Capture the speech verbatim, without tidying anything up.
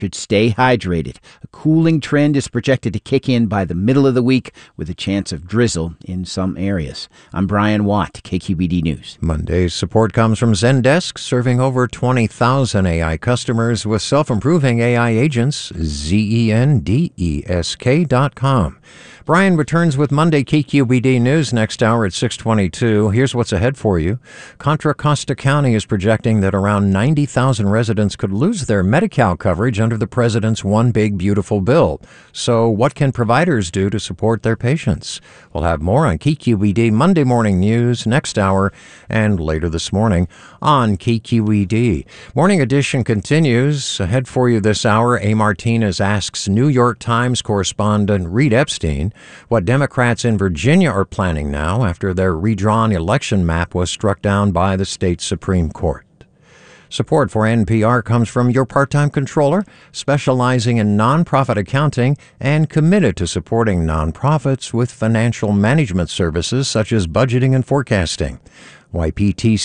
should stay hydrated. A cooling trend is projected to kick in by the middle of the week with a chance of drizzle in some areas. I'm Brian Watt, K Q B D News. Monday's support comes from Zendesk, serving over twenty thousand A I customers with self-improving A I agents. Z E N D E S K dot com. Brian returns with Monday K Q B D News next hour at six twenty-two. Here's what's ahead for you. Contra Costa County is projecting that around ninety thousand residents could lose their Medi-Cal coverage under the president's One Big Beautiful Bill. So what can providers do to support their patients? We'll have more on K Q B D Monday Morning News next hour and later this morning on K Q B D. Morning Edition continues. Ahead for you this hour, A. Martinez asks New York Times correspondent Reed Epstein what Democrats in Virginia are planning now after their redrawn election map was struck down by the state Supreme Court. Support for N P R comes from your part-time controller, specializing in nonprofit accounting and committed to supporting nonprofits with financial management services such as budgeting and forecasting. Y P T